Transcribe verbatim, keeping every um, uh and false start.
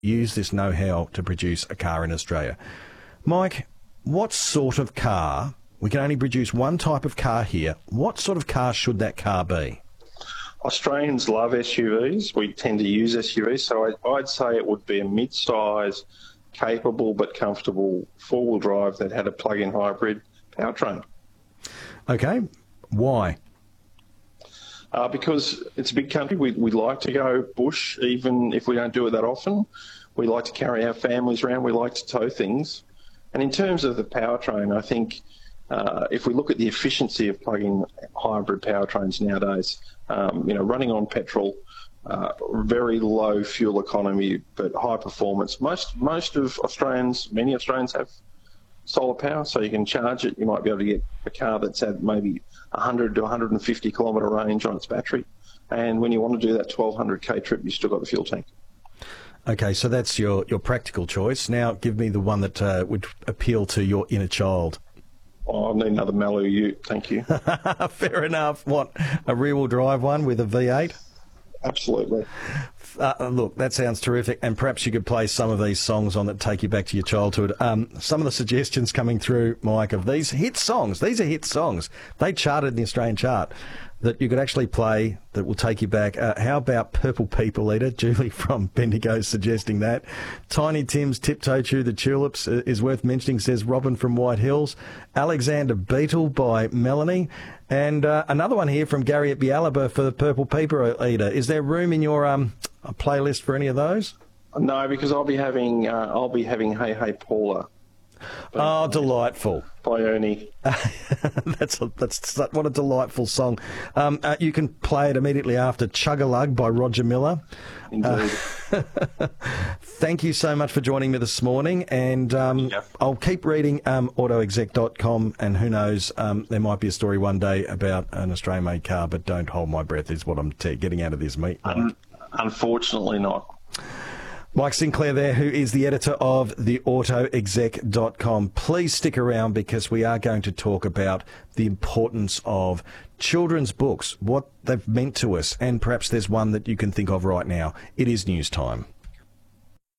use this know-how to produce a car in Australia. Mike, what sort of car, we can only produce one type of car here, what sort of car should that car be? Australians love S U Vs. We tend to use S U Vs, so I, I'd say it would be a mid-size, capable but comfortable four-wheel drive that had a plug-in hybrid powertrain. Okay, why? Uh, because it's a big country. We, we like to go bush, even if we don't do it that often. We like to carry our families around. We like to tow things. And in terms of the powertrain, I think uh, if we look at the efficiency of plug-in hybrid powertrains nowadays, um, you know, running on petrol, uh, very low fuel economy, but high performance. Most most of Australians, many Australians have solar power, so you can charge it. You might be able to get a car that's at maybe one hundred to one hundred fifty kilometre range on its battery. And when you want to do that twelve hundred k trip, you've still got the fuel tank. Okay, so that's your, your practical choice. Now give me the one that uh, would appeal to your inner child. Oh, I need another Malibu Ute, thank you. Fair enough. What, a rear-wheel drive one with a V eight? Absolutely. Uh, look, that sounds terrific, and perhaps you could play some of these songs on that take you back to your childhood. Um, some of the suggestions coming through, Mike, of these hit songs. These are hit songs. They charted in the Australian chart that you could actually play that will take you back. Uh, how about Purple People Eater? Julie from Bendigo suggesting that. Tiny Tim's Tiptoe Through the Tulips uh, is worth mentioning, says Robin from White Hills. Alexander Beetle by Melanie. And uh, another one here from Gary at Bialaba for the Purple People Eater. Is there room in your um, playlist for any of those? No, because I'll be having uh, I'll be having Hey Hey Paula. Oh, delightful. By Ernie. that's, a, that's what a delightful song. Um, uh, you can play it immediately after Chug-a-Lug by Roger Miller. Indeed. Uh, thank you so much for joining me this morning, and um, yep. I'll keep reading um, auto exec dot com, and who knows, um, there might be a story one day about an Australian-made car, but don't hold my breath is what I'm t- getting out of this, mate. Un- unfortunately not. Mike Sinclair there, who is the editor of the auto exec dot com. Please stick around because we are going to talk about the importance of children's books, what they've meant to us, and perhaps there's one that you can think of right now. It is news time.